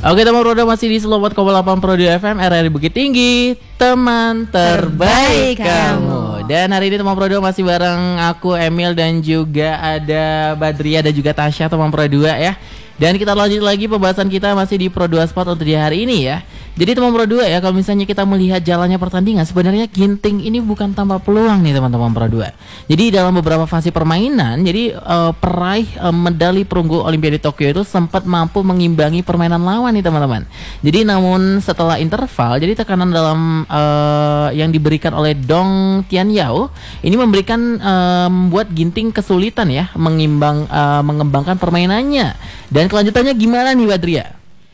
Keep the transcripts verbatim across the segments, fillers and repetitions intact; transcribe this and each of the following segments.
Oke teman Pro dua masih di seratus empat koma delapan Pro dua F M R R I Bukit Tinggi, teman terbaik kamu. Dan hari ini teman Pro dua masih bareng aku Emil dan juga ada Badria dan juga Tasya teman Pro dua ya. Dan kita lanjut lagi pembahasan kita masih di Pro dua Sport untuk di hari ini ya. Jadi teman Pro dua ya, kalau misalnya kita melihat jalannya pertandingan, sebenarnya Ginting ini bukan tanpa peluang nih teman-teman Pro dua. Jadi dalam beberapa fase permainan, jadi uh, peraih uh, medali perunggu Olimpiade Tokyo itu sempat mampu mengimbangi permainan lawan nih teman-teman. Jadi namun setelah interval, jadi tekanan dalam uh, yang diberikan oleh Dong Tianyao ini memberikan uh, membuat Ginting kesulitan ya mengimbang uh, mengembangkan permainannya. Dan kelanjutannya gimana nih Badria?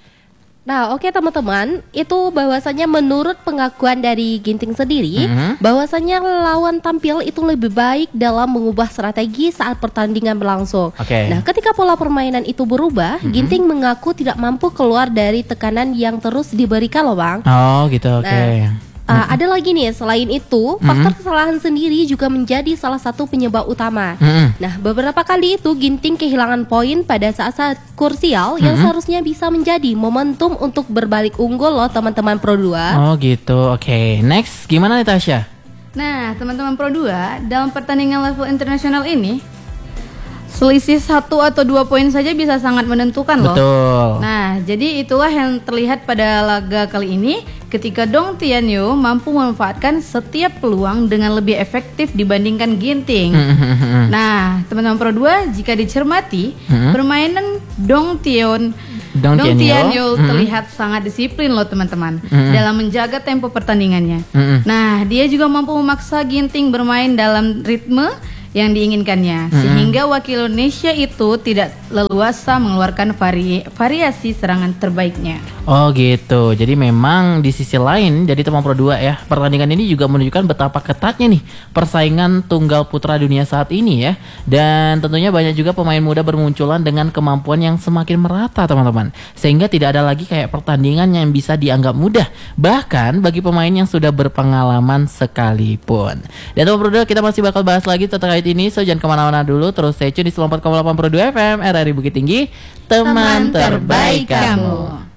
Nah oke okay, teman-teman, itu bahwasanya menurut pengakuan dari Ginting sendiri, mm-hmm. bahwasanya lawan tampil itu lebih baik dalam mengubah strategi saat pertandingan berlangsung. Okay. Nah ketika pola permainan itu berubah, mm-hmm. Ginting mengaku tidak mampu keluar dari tekanan yang terus diberikan loh Bang. Oh gitu, oke. Okay. Nah, Uh, ada lagi nih, selain itu faktor mm-hmm. kesalahan sendiri juga menjadi salah satu penyebab utama. Mm-hmm. Nah beberapa kali itu Ginting kehilangan poin pada saat-saat krusial mm-hmm. yang seharusnya bisa menjadi momentum untuk berbalik unggul loh teman-teman Pro dua. Oh gitu, oke. Okay. Next, gimana nih Tasya? Nah teman-teman Pro dua, dalam pertandingan level internasional ini selisih satu atau dua poin saja bisa sangat menentukan loh. Betul. Nah, jadi itulah yang terlihat pada laga kali ini ketika Dong Tianyao mampu memanfaatkan setiap peluang dengan lebih efektif dibandingkan Ginting. Nah, teman-teman Pro dua, jika dicermati, hmm? permainan Dong Tion Dong, Dong Tianyao hmm? terlihat sangat disiplin loh teman-teman hmm? dalam menjaga tempo pertandingannya. Hmm? Nah, dia juga mampu memaksa Ginting bermain dalam ritme yang diinginkannya, mm-hmm. sehingga wakil Indonesia itu tidak leluasa mengeluarkan vari- variasi serangan terbaiknya. Oh gitu, jadi memang di sisi lain, jadi teman Pro dua ya, pertandingan ini juga menunjukkan betapa ketatnya nih persaingan tunggal putra dunia saat ini ya. Dan tentunya banyak juga pemain muda bermunculan dengan kemampuan yang semakin merata teman-teman, sehingga tidak ada lagi kayak pertandingan yang bisa dianggap mudah, bahkan bagi pemain yang sudah berpengalaman sekalipun. Dan teman Pro dua, kita masih bakal bahas lagi terkait ini, so jangan kemana-mana dulu, terus stay tune di seratus empat koma delapan Pro dua F M R R I Bukit Tinggi, teman, teman terbaik kamu.